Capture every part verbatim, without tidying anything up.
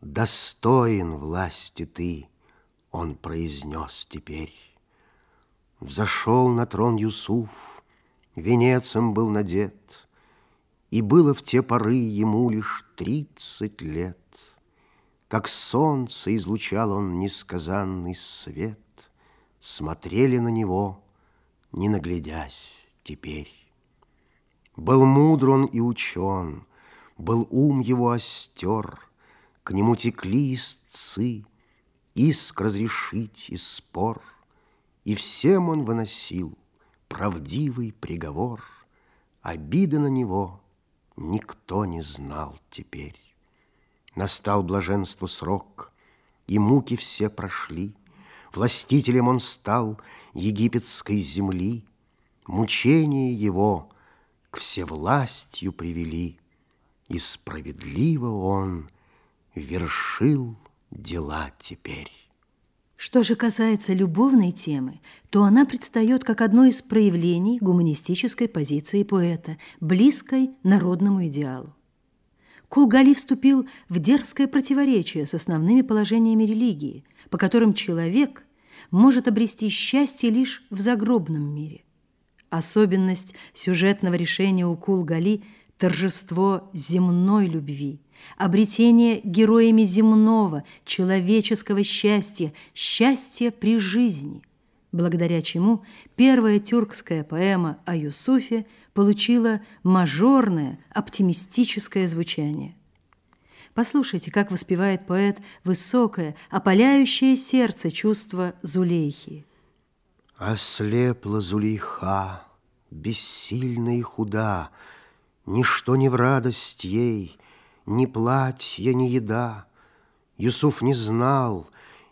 Достоин власти ты, он произнес теперь. Взошел на трон Юсуф, венецем был надет, и было в те поры ему лишь тридцать лет. Как солнце излучал он несказанный свет, смотрели на него, не наглядясь теперь. Был мудр он и учен, был ум его остер, к нему текли истцы, иск разрешить и спор, и всем он выносил правдивый приговор. Обиды на него никто не знал теперь. Настал блаженству срок, и муки все прошли. Властителем он стал египетской земли. Мучения его к всевластью привели, и справедливо он вершил дела теперь. Что же касается любовной темы, то она предстает как одно из проявлений гуманистической позиции поэта, близкой народному идеалу. Кул-Гали вступил в дерзкое противоречие с основными положениями религии, по которым человек может обрести счастье лишь в загробном мире. Особенность сюжетного решения у Кул-Гали – торжество земной любви, обретение героями земного, человеческого счастья, счастья при жизни, благодаря чему первая тюркская поэма о Юсуфе получила мажорное, оптимистическое звучание. Послушайте, как воспевает поэт высокое, опаляющее сердце чувство Зулейхи. Ослепла Зулейха, бессильна и худа, ничто не в радость ей, ни платье, ни еда. Юсуф не знал,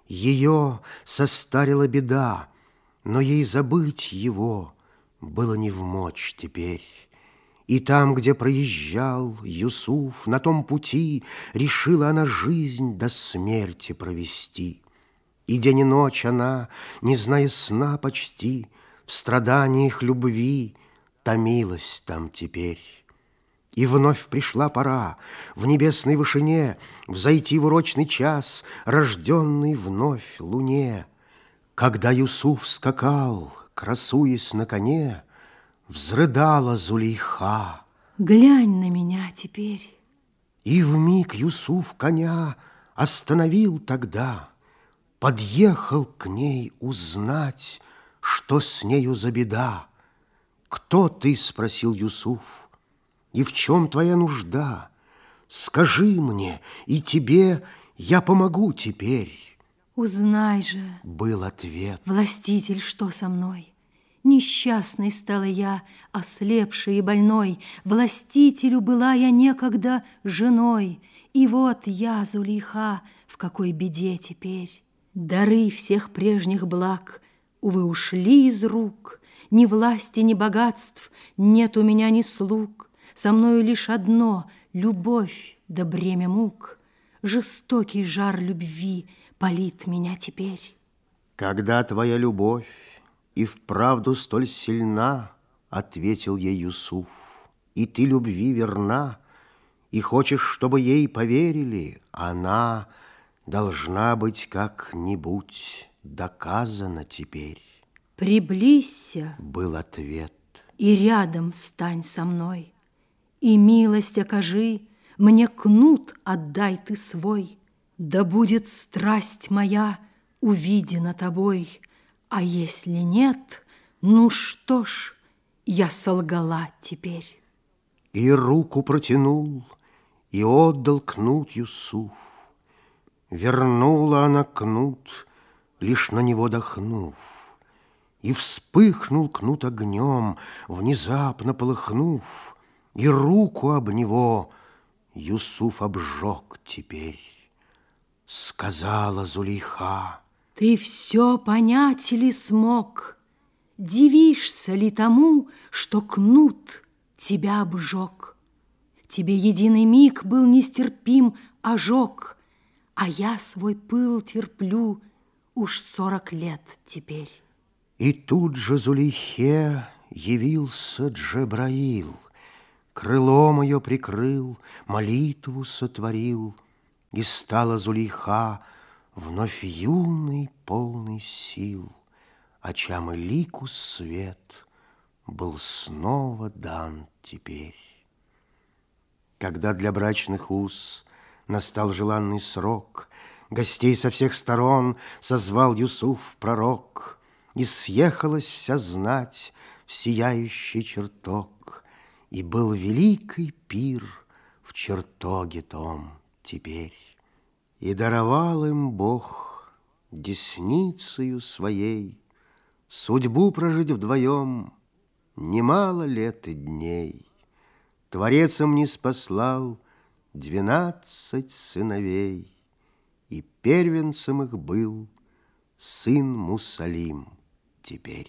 ее состарила беда, но ей забыть его было невмочь теперь. И там, где проезжал Юсуф, на том пути решила она жизнь до смерти провести. И день и ночь она, не зная сна почти, в страданиях любви томилась там теперь. И вновь пришла пора в небесной вышине взойти в урочный час, рожденный вновь луне. Когда Юсуф скакал, красуясь на коне, взрыдала Зулейха. Глянь на меня теперь. И вмиг Юсуф коня остановил тогда, подъехал к ней узнать, что с нею за беда. «Кто ты?» — спросил Юсуф. «И в чем твоя нужда? Скажи мне, и тебе я помогу теперь». Узнай же, был ответ, властитель, что со мной. Несчастной стала я, ослепшей и больной. Властителю была я некогда женой. И вот я, Зулейха, в какой беде теперь. Дары всех прежних благ, увы, ушли из рук. Ни власти, ни богатств, нет у меня ни слуг. Со мною лишь одно — любовь да бремя мук. Жестокий жар любви палит меня теперь. «Когда твоя любовь и вправду столь сильна, — ответил ей Юсуф, — и ты любви верна, и хочешь, чтобы ей поверили, она должна быть как-нибудь доказана теперь». Приблизься, был ответ, и рядом стань со мной, и милость окажи, мне кнут отдай ты свой. Да будет страсть моя увидена тобой, а если нет, ну что ж, я солгала теперь. И руку протянул, и отдал кнут Юсуф. Вернула она кнут, лишь на него дохнув, и вспыхнул кнут огнем, внезапно полыхнув, и руку об него Юсуф обжег теперь. Сказала Зулейха: «Ты все понять ли смог? Дивишься ли тому, что кнут тебя обжег? Тебе единый миг был нестерпим ожог, а я свой пыл терплю уж сорок лет теперь». И тут же Зулейхе явился Джебраил, крылом ее прикрыл, молитву сотворил. И стала Зулейха вновь юный, полный сил, очам и лику свет был снова дан теперь. Когда для брачных уз настал желанный срок, гостей со всех сторон созвал Юсуф пророк, и съехалась вся знать в сияющий чертог, и был великий пир в чертоге том теперь. И даровал им Бог десницею своей судьбу прожить вдвоем немало лет и дней. Творец им ниспослал двенадцать сыновей, и первенцем их был сын Мусалим теперь.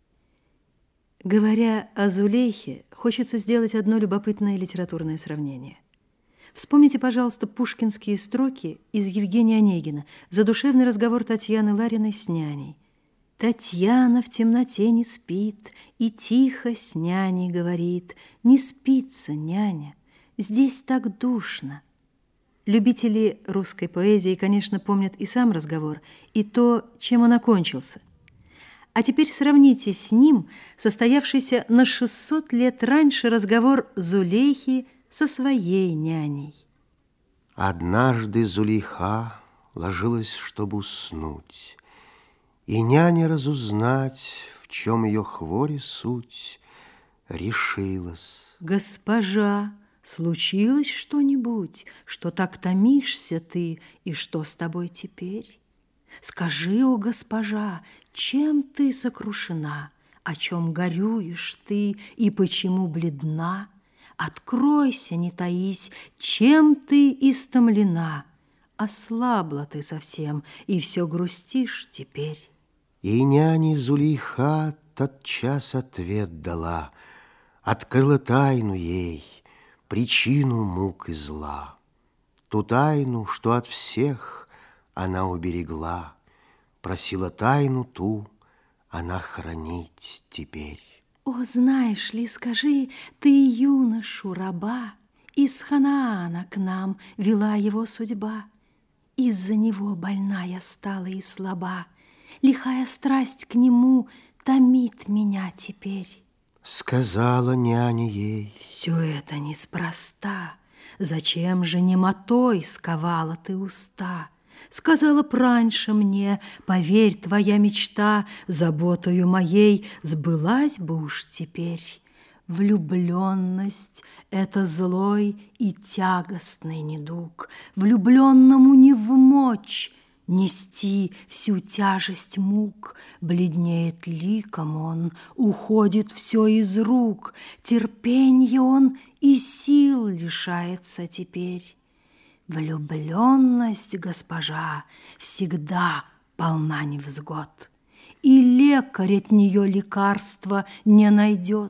Говоря о Зулейхе, хочется сделать одно любопытное литературное сравнение. Вспомните, пожалуйста, пушкинские строки из Евгения Онегина, задушевный разговор Татьяны Лариной с няней. Татьяна в темноте не спит и тихо с няней говорит: «Не спится, няня, здесь так душно». Любители русской поэзии, конечно, помнят и сам разговор, и то, чем он окончился. А теперь сравните с ним состоявшийся на шестьсот лет раньше разговор Зулейхи со своей няней. Однажды Зулейха ложилась, чтобы уснуть, и няня разузнать, в чем ее хвори суть, решилась. «Госпожа, случилось что-нибудь, что так томишься ты, и что с тобой теперь? Скажи, о госпожа, чем ты сокрушена, о чем горюешь ты и почему бледна? Откройся, не таись, чем ты истомлена? Ослабла ты совсем, и все грустишь теперь». И няне Зулейха тотчас ответ дала, открыла тайну ей, причину мук и зла. Ту тайну, что от всех она уберегла, просила тайну ту она хранить теперь. «О, знаешь ли, скажи, ты юношу раба, из Ханаана к нам вела его судьба. Из-за него больна я стала и слаба, лихая страсть к нему томит меня теперь». Сказала няня ей: «Все это неспроста, зачем же немотой сковала ты уста? Сказала б раньше мне, поверь, твоя мечта заботою моей сбылась бы уж теперь. Влюбленность — это злой и тягостный недуг, влюбленному не вмочь нести всю тяжесть мук. Бледнеет ликом он, уходит все из рук, терпенья он и сил лишается теперь. Влюбленность, госпожа, всегда полна невзгод, и лекарь от нее лекарства не найдет.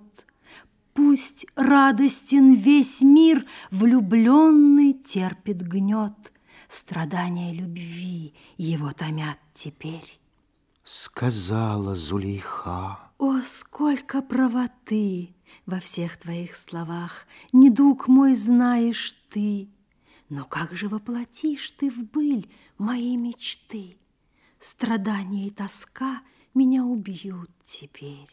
Пусть радостен весь мир, влюбленный терпит гнет, страдания любви его томят теперь». Сказала Зулейха: «О, сколько правоты во всех твоих словах! Недуг мой знаешь ты, но как же воплотишь ты в быль мои мечты? Страдания и тоска меня убьют теперь».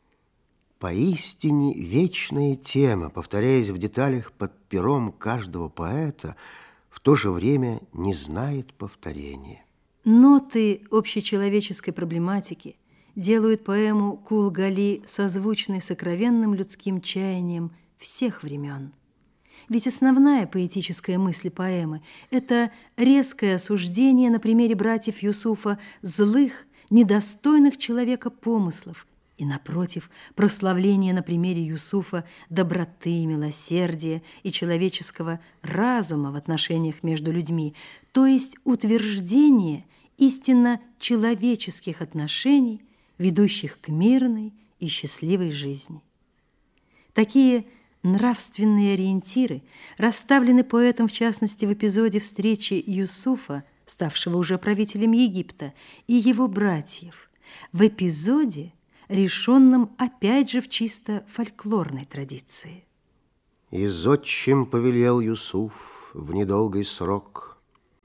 Поистине вечная тема, повторяясь в деталях под пером каждого поэта, в то же время не знает повторения. Ноты общечеловеческой проблематики делают поэму Кул-Гали созвучной сокровенным людским чаянием всех времен. Ведь основная поэтическая мысль поэмы – это резкое осуждение на примере братьев Юсуфа злых, недостойных человека помыслов, и, напротив, прославление на примере Юсуфа доброты, милосердия и человеческого разума в отношениях между людьми, то есть утверждение истинно человеческих отношений, ведущих к мирной и счастливой жизни. Такие нравственные ориентиры расставлены поэтом, в частности, в эпизоде встречи Юсуфа, ставшего уже правителем Египта, и его братьев, в эпизоде, решенном опять же в чисто фольклорной традиции. И зодчим повелел Юсуф в недолгий срок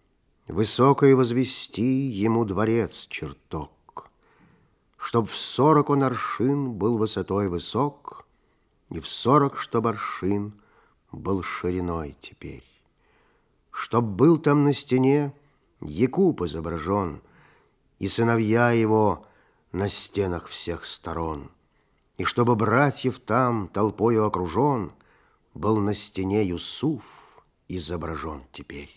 Высокое возвести ему дворец чертог, чтоб в сорок он аршин был высотой высок, и в сорок, чтоб аршин был шириной теперь. Чтоб был там на стене Якуб изображен, и сыновья его на стенах всех сторон, и чтобы братьев там толпою окружен, был на стене Юсуф изображен теперь.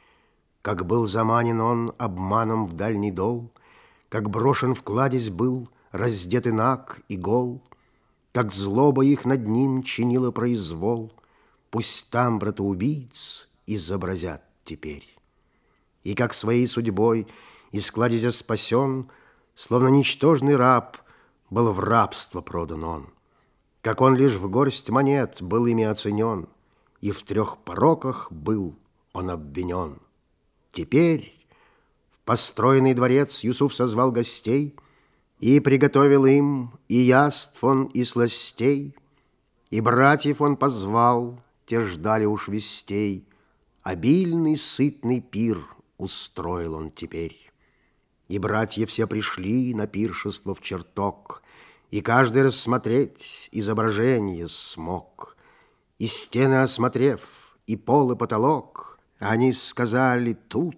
Как был заманен он обманом в дальний дол, как брошен в кладезь был, раздетый наг и гол, как злоба их над ним чинила произвол, пусть там братоубийц изобразят теперь. И как своей судьбой из кладезя спасен, словно ничтожный раб, был в рабство продан он, как он лишь в горсть монет был ими оценен, и в трех пороках был он обвинен. Теперь в построенный дворец Юсуф созвал гостей и приготовил им и яств он, и сластей, и братьев он позвал, те ждали уж вестей. Обильный сытный пир устроил он теперь. И братья все пришли на пиршество в чертог, и каждый рассмотреть изображение смог. И стены осмотрев, и пол, и потолок, они сказали: тут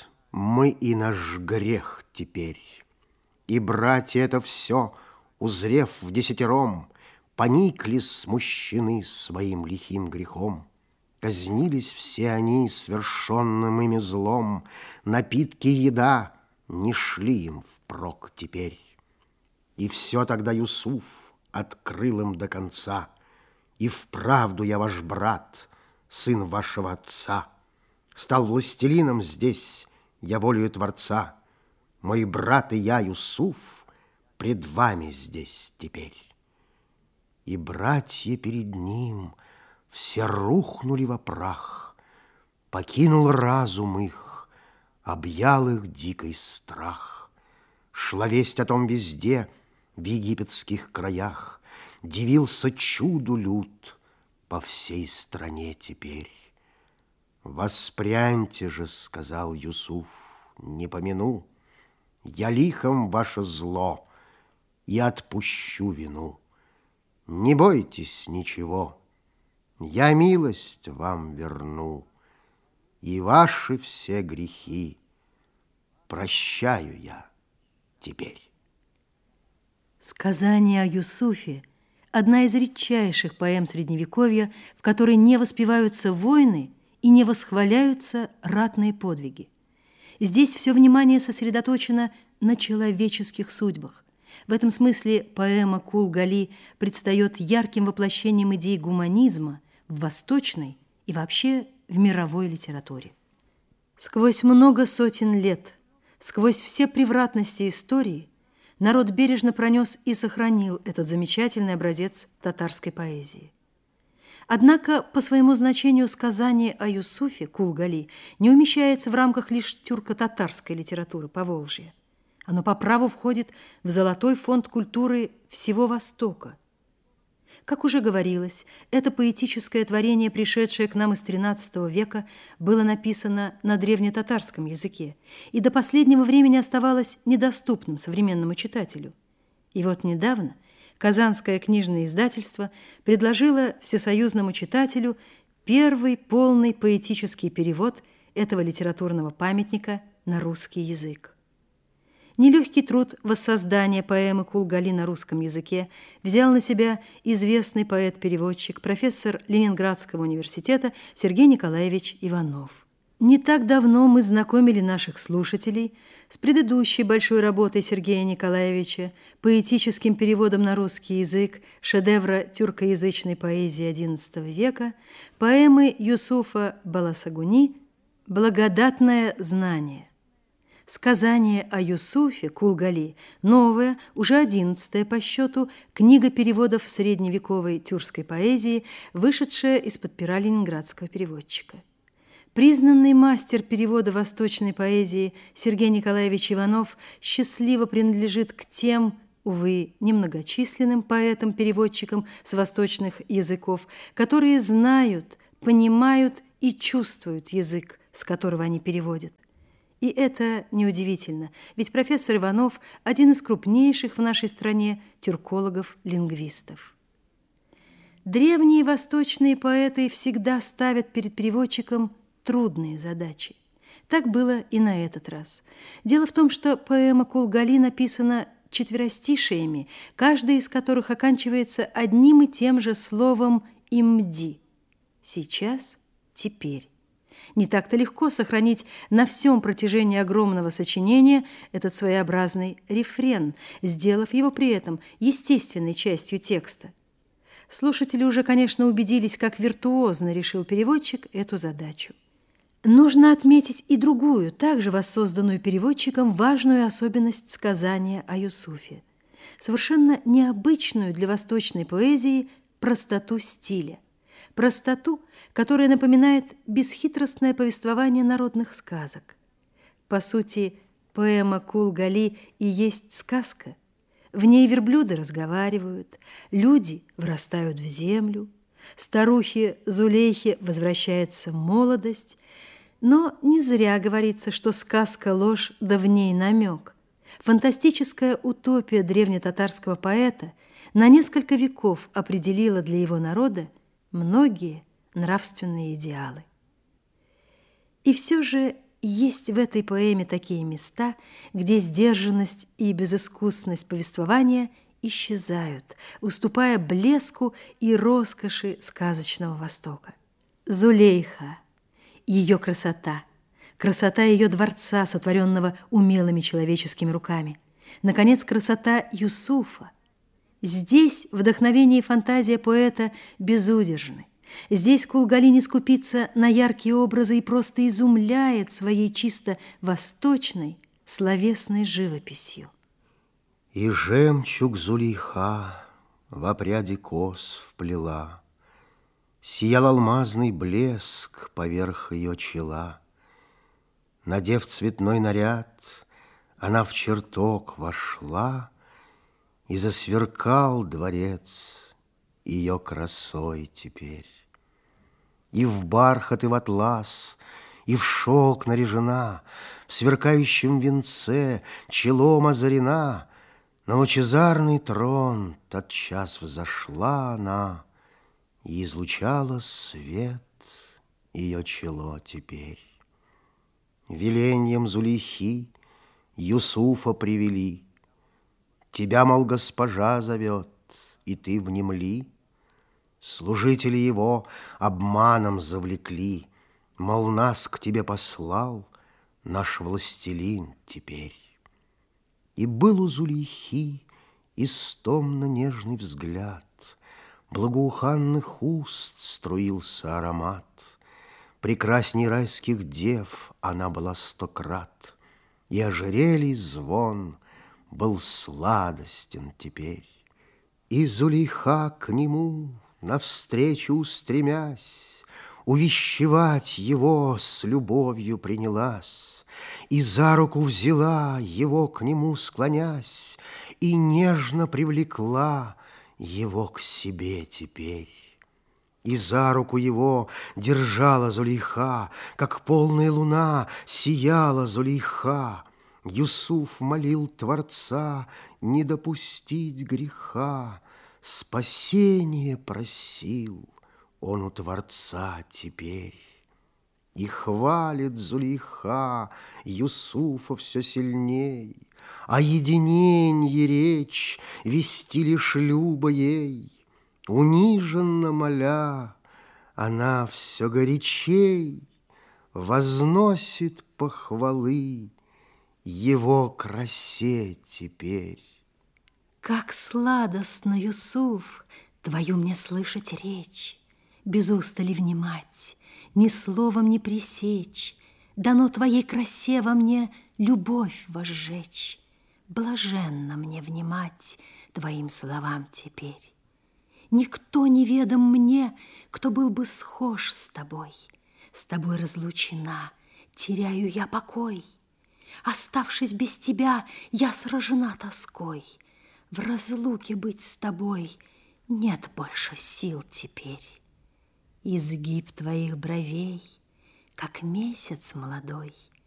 мы и наш грех теперь. И братья это все, узрев вдесятером, поникли смущены своим лихим грехом. Казнились все они свершенным ими злом, напитки и еда не шли им впрок теперь. И все тогда Юсуф открыл им до конца: и вправду я ваш брат, сын вашего отца. Стал властелином здесь я волею Творца. Мой брат и я, Юсуф, пред вами здесь теперь. И братья перед ним все рухнули во прах, покинул разум их, объял их дикий страх. Шла весть о том везде, в египетских краях, дивился чуду люд по всей стране теперь. «Воспряньте же, — сказал Юсуф, — не помяну я лихом ваше зло и отпущу вину. Не бойтесь ничего, я милость вам верну, и ваши все грехи прощаю я теперь». Сказание о Юсуфе – одна из редчайших поэм Средневековья, в которой не воспеваются войны и не восхваляются ратные подвиги. Здесь все внимание сосредоточено на человеческих судьбах. В этом смысле поэма Кул-Гали предстает ярким воплощением идей гуманизма в восточной и вообще в мировой литературе. Сквозь много сотен лет, сквозь все превратности истории, народ бережно пронес и сохранил этот замечательный образец татарской поэзии. Однако по своему значению сказание о Юсуфе Кул-Гали не умещается в рамках лишь тюрко-татарской литературы Поволжья. Оно по праву входит в золотой фонд культуры всего Востока. Как уже говорилось, это поэтическое творение, пришедшее к нам из тринадцатого века, было написано на древнетатарском языке и до последнего времени оставалось недоступным современному читателю. И вот недавно Казанское книжное издательство предложило всесоюзному читателю первый полный поэтический перевод этого литературного памятника на русский язык. Нелегкий труд воссоздания поэмы Кул-Гали на русском языке взял на себя известный поэт-переводчик, профессор Ленинградского университета Сергей Николаевич Иванов. Не так давно мы знакомили наших слушателей с предыдущей большой работой Сергея Николаевича, поэтическим переводом на русский язык шедевра тюркоязычной поэзии одиннадцатого века, поэмы Юсуфа Баласагуни «Благодатное знание». Сказание о Юсуфе Кул-Гали – новая, уже одиннадцатая по счету, книга переводов средневековой тюркской поэзии, вышедшая из-под пера ленинградского переводчика. Признанный мастер перевода восточной поэзии Сергей Николаевич Иванов счастливо принадлежит к тем, увы, немногочисленным поэтам-переводчикам с восточных языков, которые знают, понимают и чувствуют язык, с которого они переводят. И это неудивительно, ведь профессор Иванов – один из крупнейших в нашей стране тюркологов-лингвистов. Древние восточные поэты всегда ставят перед переводчиком трудные задачи. Так было и на этот раз. Дело в том, что поэма «Кулгали» написана четверостишиями, каждая из которых оканчивается одним и тем же словом «имди» – «сейчас», «теперь». Не так-то легко сохранить на всем протяжении огромного сочинения этот своеобразный рефрен, сделав его при этом естественной частью текста. Слушатели уже, конечно, убедились, как виртуозно решил переводчик эту задачу. Нужно отметить и другую, также воссозданную переводчиком, важную особенность сказания о Юсуфе. Совершенно необычную для восточной поэзии простоту стиля. Простоту, которая напоминает бесхитростное повествование народных сказок. По сути, поэма «Кулгали» и есть сказка. В ней верблюды разговаривают, люди врастают в землю, старухе Зулейхе возвращается молодость. Но не зря говорится, что сказка – ложь, да в ней намек. Фантастическая утопия древнетатарского поэта на несколько веков определила для его народа многие нравственные идеалы. И все же есть в этой поэме такие места, где сдержанность и безыскусность повествования исчезают, уступая блеску и роскоши сказочного Востока. Зулейха, ее красота, красота ее дворца, сотворенного умелыми человеческими руками, наконец, красота Юсуфа. Здесь вдохновение и фантазия поэта безудержны. Здесь Кулгали не скупится на яркие образы и просто изумляет своей чисто восточной словесной живописью. И жемчуг Зулейха в опряди кос вплела, сиял алмазный блеск поверх ее чела. Надев цветной наряд, она в чертог вошла, и засверкал дворец ее красой теперь. И в бархат, и в атлас, и в шелк наряжена, в сверкающем венце челом озарена. На лучезарный трон тотчас взошла она, и излучала свет ее чело теперь. Веленьем Зулейхи Юсуфа привели. Тебя, мол, госпожа зовет, и ты внемли. Служители его обманом завлекли, мол, нас к тебе послал наш властелин теперь. И был у Зулейхи истомно-нежный взгляд, благоуханных уст струился аромат. Прекрасней райских дев она была сто крат, и ожерелий звон был сладостен теперь. И Зулейха к нему навстречу устремясь, увещевать его с любовью принялась, и за руку взяла его к нему склонясь, и нежно привлекла его к себе теперь. И за руку его держала Зулейха, как полная луна сияла Зулейха. Юсуф молил Творца не допустить греха, спасение просил он у Творца теперь. И хвалит Зулейха Юсуфа все сильней, о единенье речь вести лишь любо ей. Униженно моля, она все горячей возносит похвалы его красе теперь. Как сладостно, Юсуф, твою мне слышать речь, без устали внимать, ни словом не пресечь, дано твоей красе во мне любовь возжечь. Блаженно мне внимать твоим словам теперь. Никто не ведом мне, кто был бы схож с тобой. С тобой разлучена, теряю я покой. Оставшись без тебя, я сражена тоской. В разлуке быть с тобой нет больше сил теперь. Изгиб твоих бровей, как месяц молодой,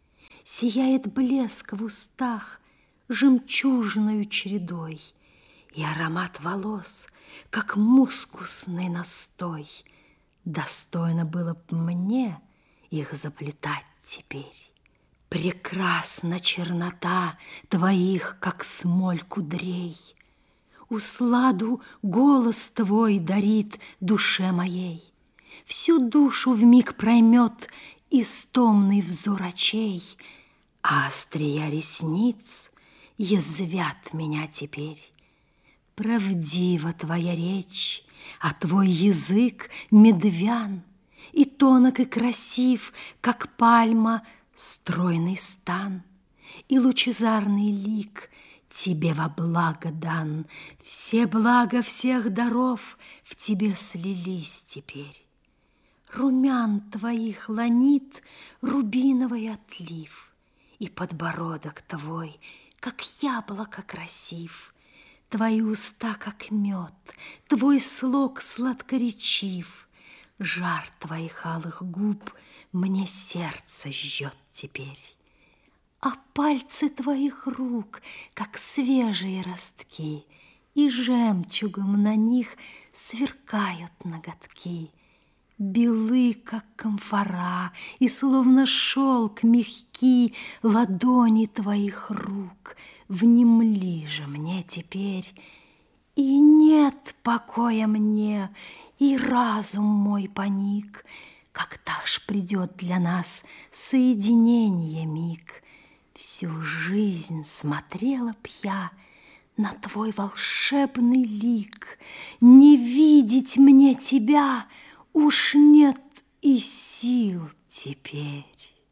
сияет блеск в устах жемчужною чередой, и аромат волос, как мускусный настой. Достойно было б мне их заплетать теперь. Прекрасна чернота твоих, как смоль кудрей. Усладу голос твой дарит душе моей. Всю душу вмиг проймет истомный взор очей, а острия ресниц язвят меня теперь. Правдива твоя речь, а твой язык медвян, и тонок и красив, как пальма, стройный стан, и лучезарный лик тебе во благо дан. Все блага всех даров в тебе слились теперь. Румян твоих ланит рубиновый отлив, и подбородок твой, как яблоко, красив. Твои уста, как мед, твой слог сладкоречив. Жар твоих алых губ мне сердце жжет теперь. А пальцы твоих рук, как свежие ростки, и жемчугом на них сверкают ноготки. Белы, как камфора, и словно шелк мягкий ладони твоих рук. Внемли же мне теперь, и нет покоя мне, и разум мой паник. Когда ж придет для нас соединение миг? Всю жизнь смотрела б я на твой волшебный лик. Не видеть мне тебя уж нет и сил теперь.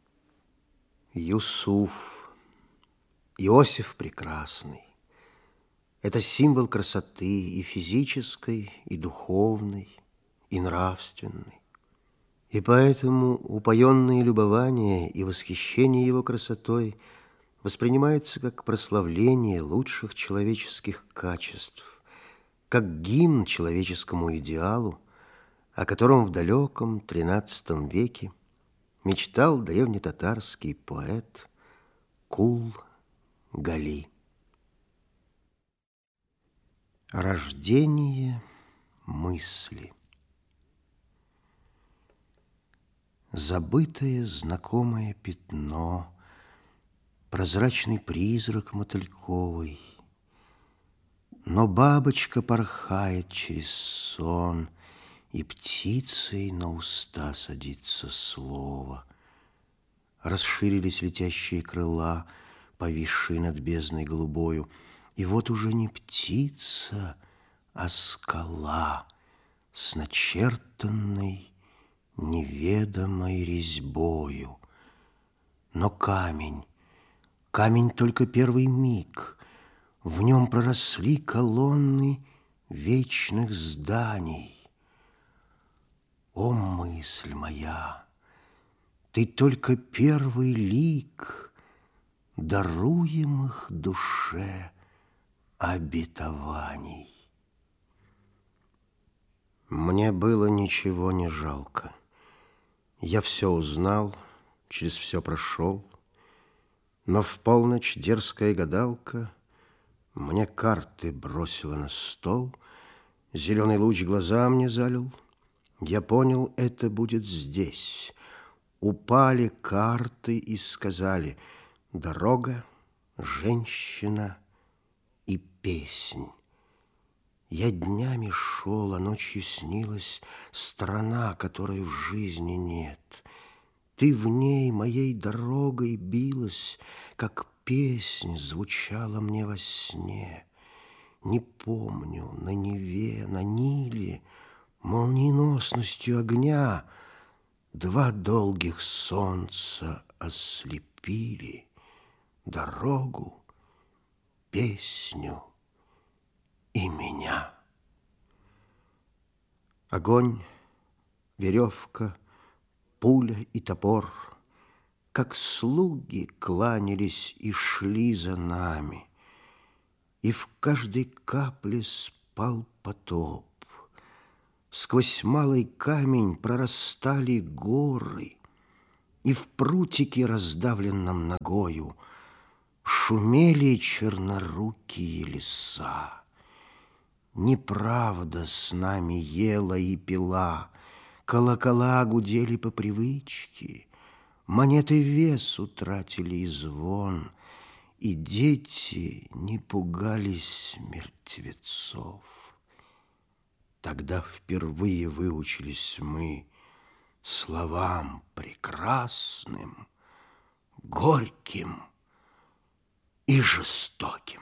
Юсуф, Иосиф прекрасный. Это символ красоты и физической, и духовной, и нравственной. И поэтому упоенное любование и восхищение его красотой воспринимается как прославление лучших человеческих качеств, как гимн человеческому идеалу, о котором в далеком тринадцатом веке мечтал древнетатарский поэт Кул-Гали. Рождение мысли. Забытое знакомое пятно, прозрачный призрак мотыльковый, но бабочка порхает через сон, и птицей на уста садится слово. Расширились летящие крыла, повисшие над бездной голубою, и вот уже не птица, а скала с начертанной неведомой резьбою. Но камень, камень только первый миг, в нем проросли колонны вечных зданий. О, мысль моя, ты только первый лик даруемых душе обетований. Мне было ничего не жалко. Я все узнал, через все прошел, но в полночь дерзкая гадалка мне карты бросила на стол, зеленый луч глаза мне залил. Я понял, это будет здесь. Упали карты и сказали: дорога, женщина и песнь. Я днями шел, а ночью снилась страна, которой в жизни нет. Ты в ней моей дорогой билась, как песнь звучала мне во сне. Не помню, на Неве, на Ниле, молниеносностью огня два долгих солнца ослепили дорогу, песню и меня. Огонь, веревка, пуля и топор, как слуги кланялись и шли за нами, и в каждой капле спал потоп. Сквозь малый камень прорастали горы, и в прутике, раздавленном ногою, шумели чернорукие леса. Неправда с нами ела и пила, колокола гудели по привычке, монеты вес утратили и звон, и дети не пугались мертвецов. Тогда впервые выучились мы словам прекрасным, горьким и жестоким.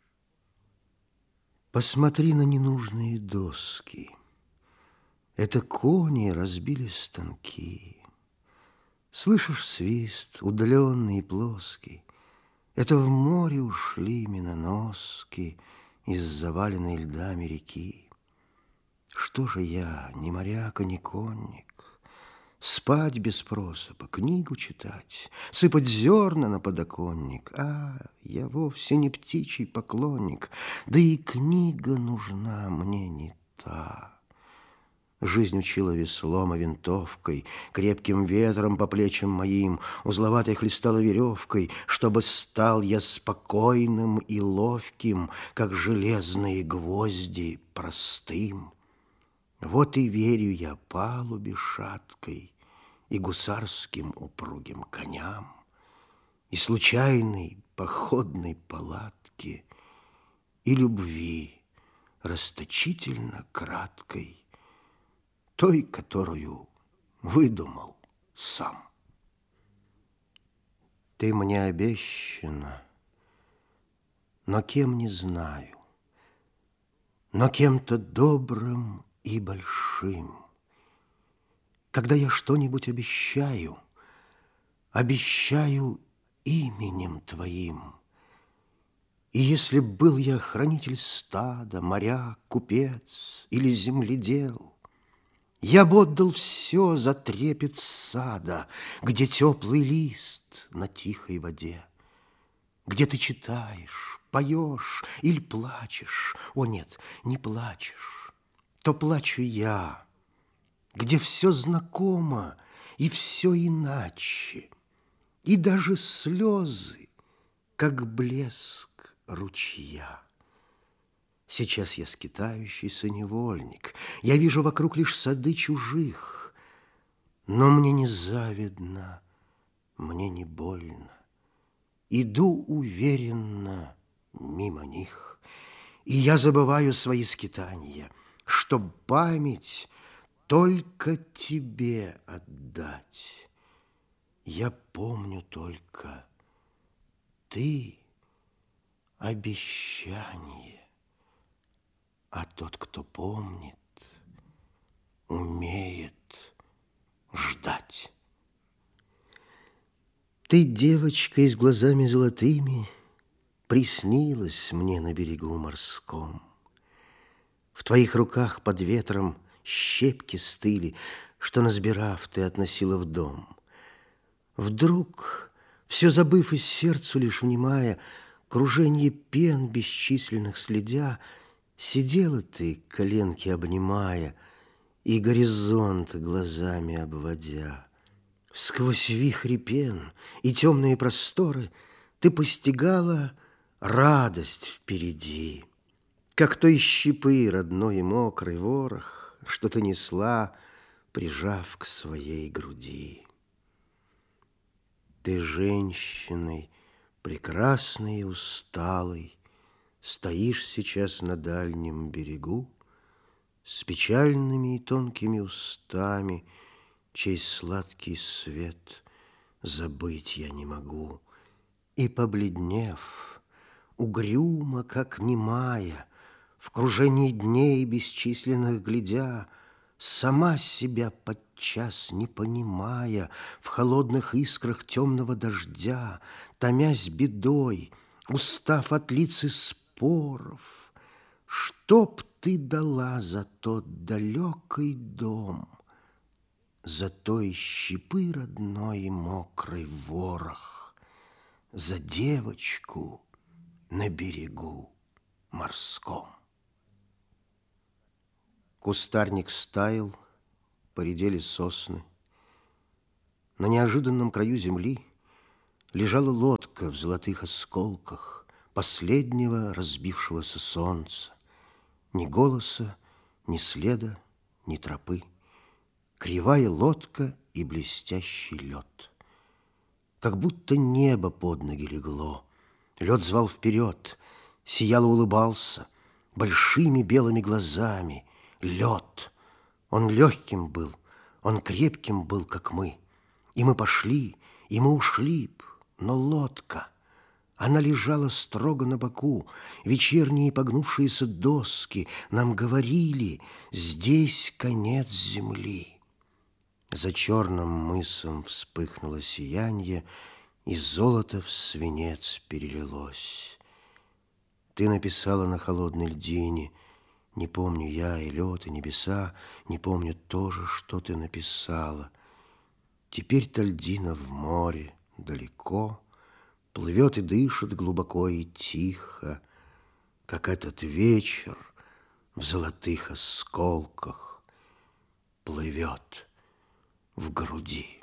Посмотри на ненужные доски. Это кони разбили станки. Слышишь свист, удаленный и плоский? Это в море ушли миноноски из заваленной льдами реки. Что же я, ни моряк, ни конник? Спать без просыпа, книгу читать, сыпать зерна на подоконник. А, я вовсе не птичий поклонник, да и книга нужна мне не та. Жизнь учила веслом и винтовкой, крепким ветром по плечам моим, узловатой хлестала веревкой, чтобы стал я спокойным и ловким, как железные гвозди, простым. Вот и верю я палубе шаткой и гусарским упругим коням, и случайной походной палатке, и любви расточительно краткой, той, которую выдумал сам. Ты мне обещана, но кем не знаю, но кем-то добрым и большим. Когда я что-нибудь обещаю, обещаю именем Твоим. И если б был я хранитель стада, моряк, купец или земледел, я бы отдал все за трепет сада, где теплый лист на тихой воде, где ты читаешь, поешь или плачешь. О, нет, не плачешь, то плачу я, где все знакомо и все иначе, и даже слезы, как блеск ручья. Сейчас я скитающийся невольник, я вижу вокруг лишь сады чужих, но мне не завидно, мне не больно. Иду уверенно мимо них, и я забываю свои скитания, чтоб память только тебе отдать. Я помню только ты — обещание, а тот, кто помнит, умеет ждать. Ты, девочка, и с глазами золотыми, приснилась мне на берегу морском. В твоих руках под ветром щепки стыли, что, назбирав, ты относила в дом. Вдруг, все забыв и сердцу лишь внимая, круженье пен бесчисленных следя, сидела ты, коленки обнимая, и горизонт глазами обводя. Сквозь вихри пен и темные просторы ты постигала радость впереди, как той щепы родной и мокрый ворох, что ты несла, прижав к своей груди. Ты женщиной, прекрасной и усталой, стоишь сейчас на дальнем берегу с печальными и тонкими устами, чей сладкий свет забыть я не могу. И, побледнев, угрюмо, как немая, в кружении дней бесчисленных глядя, сама себя подчас не понимая, в холодных искрах темного дождя, томясь бедой, устав от лиц и споров, чтоб ты дала за тот далекий дом, за той щепы родной и мокрый ворох, за девочку на берегу морском. Кустарник стаял, поредели сосны. На неожиданном краю земли лежала лодка в золотых осколках последнего разбившегося солнца. Ни голоса, ни следа, ни тропы. Кривая лодка и блестящий лед. Как будто небо под ноги легло. Лед звал вперед, сиял и улыбался большими белыми глазами. Лед. Он легким был, он крепким был, как мы. И мы пошли, и мы ушли б, но лодка, она лежала строго на боку. Вечерние погнувшиеся доски нам говорили: здесь конец земли. За черным мысом вспыхнуло сиянье, и золото в свинец перелилось. Ты написала на холодной льдине: не помню я и лед, и небеса, не помню тоже, что ты написала. Теперь-то льдина в море далеко, плывет и дышит глубоко и тихо, как этот вечер в золотых осколках плывет в груди.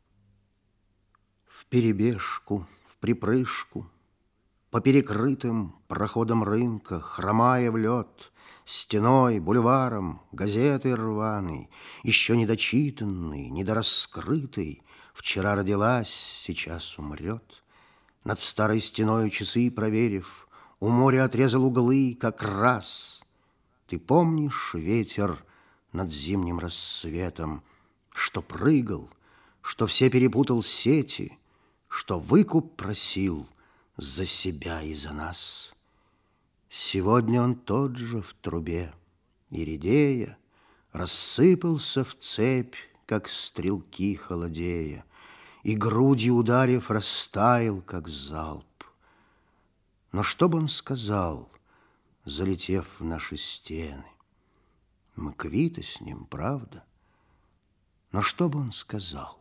Вперебежку, в припрыжку, по перекрытым проходам рынка, хромая в лед, стеной, бульваром, газетой рваной, еще недочитанной, недораскрытой, вчера родилась, сейчас умрет. Над старой стеною часы проверив, у моря отрезал углы как раз. Ты помнишь ветер над зимним рассветом, что прыгал, что все перепутал сети, что выкуп просил за себя и за нас? Сегодня он тот же в трубе, и, редея, рассыпался в цепь, как стрелки холодея, и, грудью ударив, растаял, как залп. Но что бы он сказал, залетев в наши стены? Мы квиты с ним, правда? Но что бы он сказал?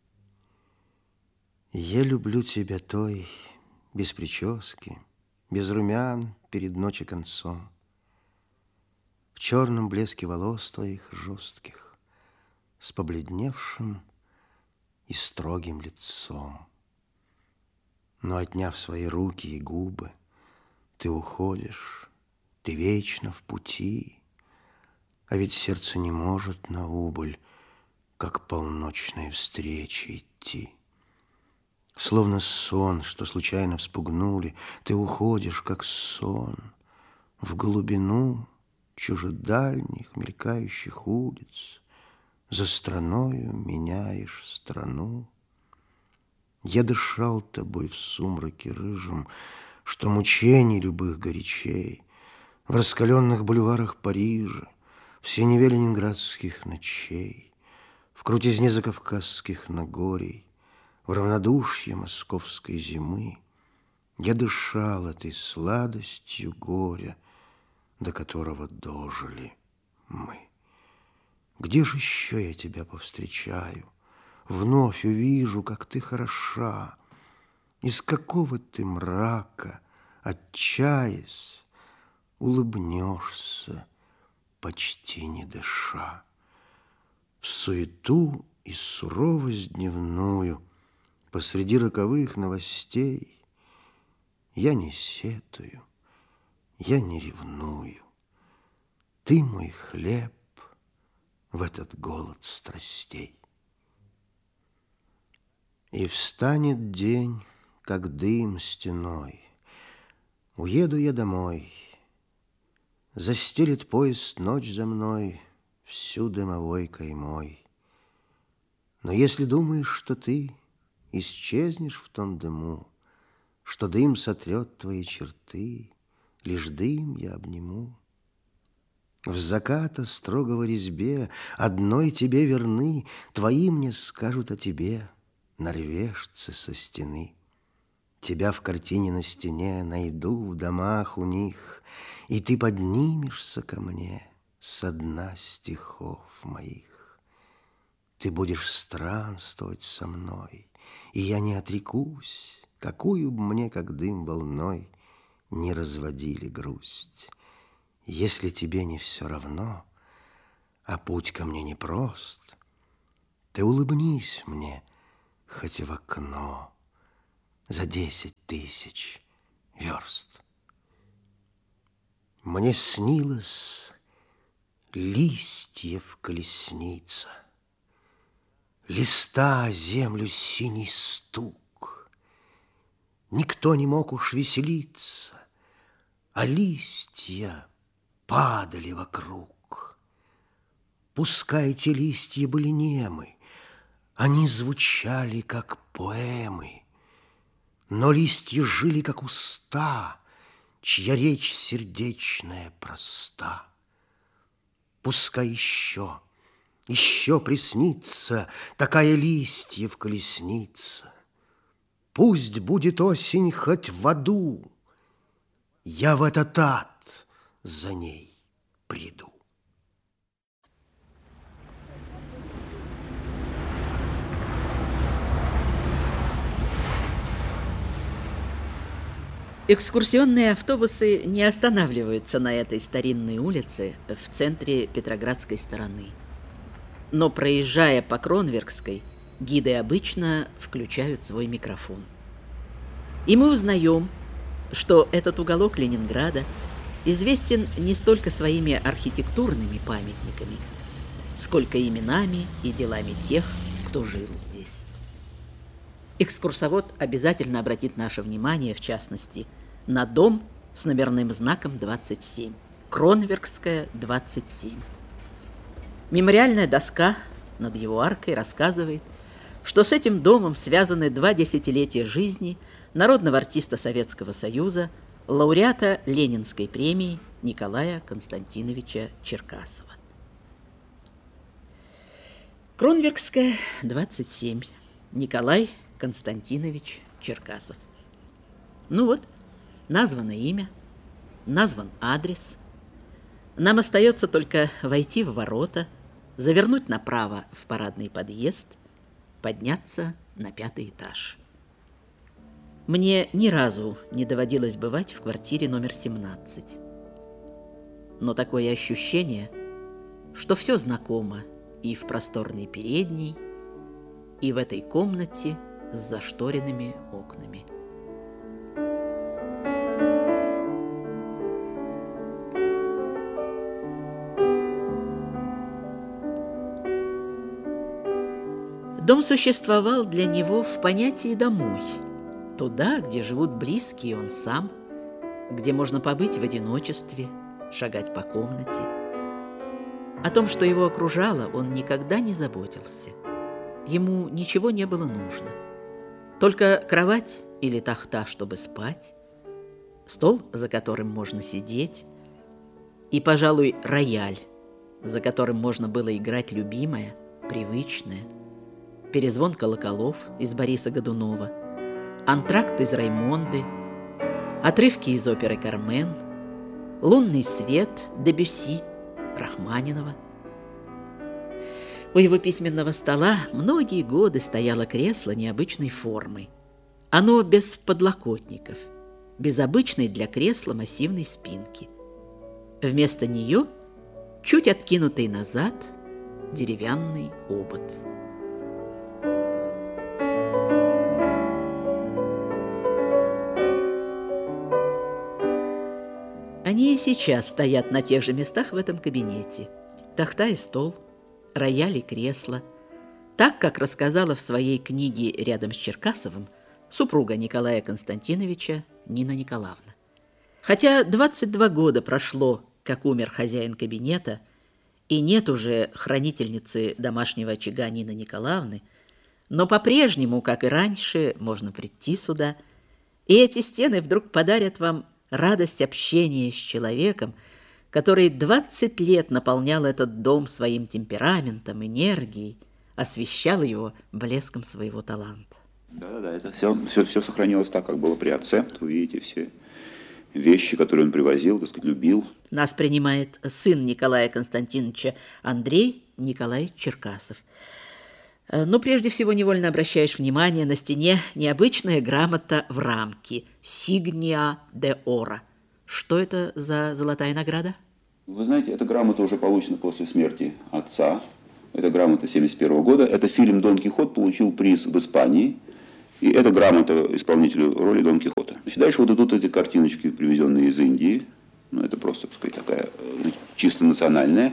Я люблю тебя той, без прически, без румян перед ночи концом, в черном блеске волос твоих жестких, с побледневшим и строгим лицом. Но, отняв свои руки и губы, ты уходишь, ты вечно в пути, а ведь сердце не может на убыль, как полночные встречи, идти. Словно сон, что случайно вспугнули, ты уходишь, как сон, в глубину чужедальних мелькающих улиц, за страною меняешь страну. Я дышал тобой в сумраке рыжем, что мучений любых горячей, в раскаленных бульварах Парижа, в синеве ленинградских ночей, в крутизне закавказских нагорий, в равнодушье московской зимы. Я дышал этой сладостью горя, до которого дожили мы. Где же еще я тебя повстречаю? Вновь увижу, как ты хороша. Из какого ты мрака, отчаясь, улыбнешься, почти не дыша. В суету и суровость дневную, посреди роковых новостей, я не сетую, я не ревную. Ты мой хлеб в этот голод страстей. И встанет день, как дым стеной. Уеду я домой. Застелит поезд ночь за мной всю дымовой каймой. Но если думаешь, что ты исчезнешь в том дыму, что дым сотрет твои черты, лишь дым я обниму. В заката строгого резьбе одной тебе верны, твои мне скажут о тебе норвежцы со стены. Тебя в картине на стене найду в домах у них, и ты поднимешься ко мне со дна стихов моих. Ты будешь странствовать со мной, и я не отрекусь, какую б мне, как дым волной, не разводили грусть. Если тебе не все равно, а путь ко мне непрост, ты улыбнись мне, хоть в окно за десять тысяч верст. Мне снилось листьев колесница, листа о землю синий стук. Никто не мог уж веселиться, а листья падали вокруг. Пускай эти листья были немы, они звучали, как поэмы, но листья жили, как уста, чья речь сердечная проста. Пускай еще, еще приснится такая листьев колесница. Пусть будет осень хоть в аду, я в этот ад за ней приду. Экскурсионные автобусы не останавливаются на этой старинной улице в центре Петроградской стороны. Но, проезжая по Кронверкской, гиды обычно включают свой микрофон. И мы узнаем, что этот уголок Ленинграда известен не столько своими архитектурными памятниками, сколько именами и делами тех, кто жил здесь. Экскурсовод обязательно обратит наше внимание, в частности, на дом с номерным знаком двадцать семь. Кронверкская, двадцать семь. Мемориальная доска над его аркой рассказывает, что с этим домом связаны два десятилетия жизни народного артиста Советского Союза, лауреата Ленинской премии Николая Константиновича Черкасова. Кронверкская, двадцать семь. Николай Константинович Черкасов. Ну вот, названо имя, назван адрес. Нам остается только войти в ворота, завернуть направо в парадный подъезд, подняться на пятый этаж. Мне ни разу не доводилось бывать в квартире номер семнадцать. Но такое ощущение, что все знакомо и в просторной передней, и в этой комнате с зашторенными окнами. Дом существовал для него в понятии «домой», туда, где живут близкие он сам, где можно побыть в одиночестве, шагать по комнате. О том, что его окружало, он никогда не заботился. Ему ничего не было нужно. Только кровать или тахта, чтобы спать, стол, за которым можно сидеть, и, пожалуй, рояль, за которым можно было играть любимое, привычное, перезвон колоколов из Бориса Годунова, антракт из Раймонды, отрывки из оперы «Кармен», лунный свет Дебюсси, Рахманинова. У его письменного стола многие годы стояло кресло необычной формы. Оно без подлокотников, без обычной для кресла массивной спинки. Вместо нее чуть откинутый назад деревянный обод. Они и сейчас стоят на тех же местах в этом кабинете. Тахта и стол, рояль и кресло. Так, как рассказала в своей книге рядом с Черкасовым супруга Николая Константиновича Нина Николаевна. Хотя двадцать два года прошло, как умер хозяин кабинета, и нет уже хранительницы домашнего очага Нины Николаевны, но по-прежнему, как и раньше, можно прийти сюда, и эти стены вдруг подарят вам радость общения с человеком, который двадцать лет наполнял этот дом своим темпераментом, энергией, освещал его блеском своего таланта. Да-да-да, это все, все, все сохранилось так, как было при отце. Вы видите, все вещи, которые он привозил, так сказать, любил. Нас принимает сын Николая Константиновича Андрей Николаевич Черкасов. Но прежде всего невольно обращаешь внимание на стене необычная грамота в рамке «Signia de Oro». Что это за золотая награда? Вы знаете, эта грамота уже получена после смерти отца. Это грамота семьдесят первого года. Это фильм «Дон Кихот» получил приз в Испании. И это грамота исполнителю роли Дон Кихота. Значит, дальше вот идут эти картиночки, привезенные из Индии. Ну, это просто, так сказать, такая чисто национальная.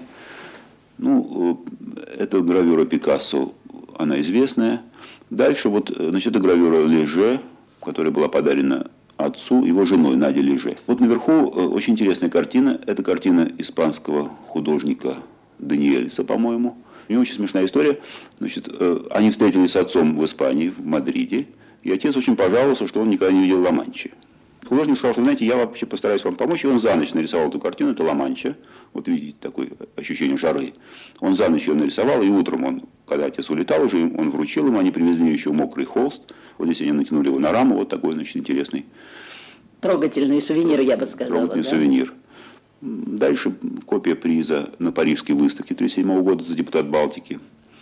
Ну, это гравюра Пикассо, она известная. Дальше вот, значит, это гравюра Леже, которая была подарена отцу его женой Наде Леже. Вот наверху очень интересная картина. Это картина испанского художника Даниэльса, по-моему. У него очень смешная история. Значит, они встретились с отцом в Испании, в Мадриде, и отец очень пожаловался, что он никогда не видел Ла-Манчи. Художник сказал, что, знаете, я вообще постараюсь вам помочь, и он за ночь нарисовал эту картину, это Ла-Манча. Вот видите, такое ощущение жары. Он за ночь ее нарисовал, и утром он, когда отец улетал уже, он вручил ему, они привезли еще мокрый холст. Вот здесь они натянули его на раму, вот такой, значит, интересный. Трогательный сувенир, я бы сказала. Трогательный да? сувенир. Дальше копия приза на Парижской выставке тысяча девятьсот тридцать седьмого года за депутат Балтики.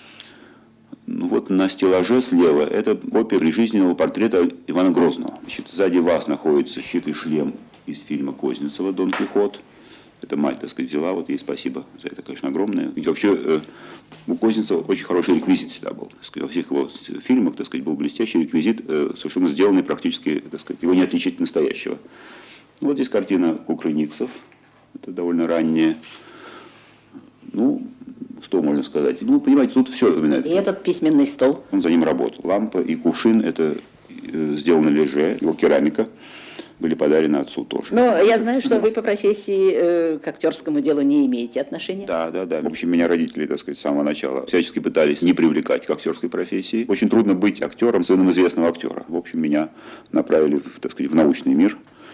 Ну вот на стеллаже слева это копия прижизненного портрета Ивана Грозного. Значит, сзади вас находится щит и шлем из фильма Кузнецова «Дон Кихот». Это мать, так сказать, взяла, вот ей спасибо за это, конечно, огромное. И вообще э, у Кузнецова очень хороший реквизит всегда был. Так сказать, во всех его фильмах, так сказать, был блестящий реквизит, э, совершенно сделанный практически, так сказать, его не отличить от настоящего. Вот здесь картина Кукрыниксов. Это довольно раннее. Ну, что можно сказать? Ну, понимаете, тут все напоминает. И этот письменный стол. Он за ним работал. Лампа и кувшин, это э, сделано Леже, его керамика, были подарены отцу тоже. Но я знаю, что вы по профессии э, к актерскому делу не имеете отношения. Да, да, да. В общем, меня родители, так сказать, с самого начала всячески пытались не привлекать к актерской профессии. Очень трудно быть актером, сыном известного актера. В общем, меня направили, так сказать, в научный мир,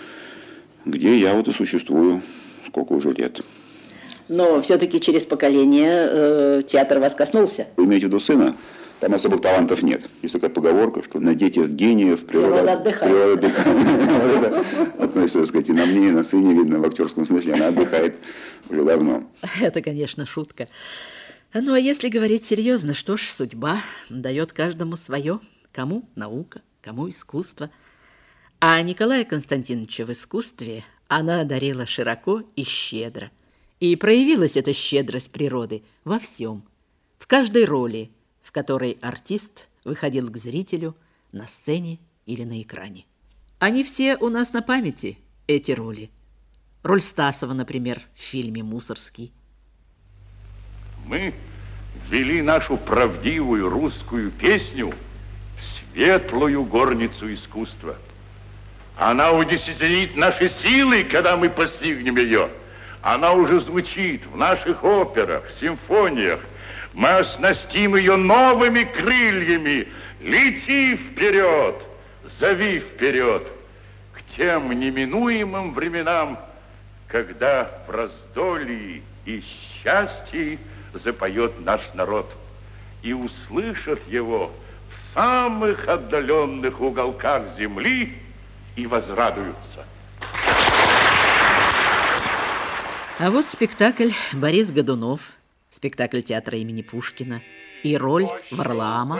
где я вот и существую сколько уже лет. Но все-таки через поколение э, театр вас коснулся. Вы имеете в виду сына? Там особых талантов нет. Есть такая поговорка, что на детях гениев природа, природа отдыхает. Природа отдыхает. Относится, так сказать, и на мне, и на сыне, видно, в актерском смысле, она отдыхает уже давно. Это, конечно, шутка. Ну, а если говорить серьезно, что ж, судьба дает каждому свое. Кому наука, кому искусство. А Николая Константиновича в искусстве она одарила широко и щедро. И проявилась эта щедрость природы во всем, в каждой роли, в которой артист выходил к зрителю на сцене или на экране. Они все у нас на памяти, эти роли. Роль Стасова, например, в фильме «Мусорский». Мы ввели нашу правдивую русскую песню в светлую горницу искусства. Она удесятерит наши силы, когда мы постигнем ее. Она уже звучит в наших операх, симфониях. Мы оснастим ее новыми крыльями. Лети вперед, зови вперед к тем неминуемым временам, когда в раздолье и счастье запоет наш народ, и услышат его в самых отдаленных уголках земли и возрадуются. А вот спектакль «Борис Годунов», спектакль театра имени Пушкина и роль Варлаама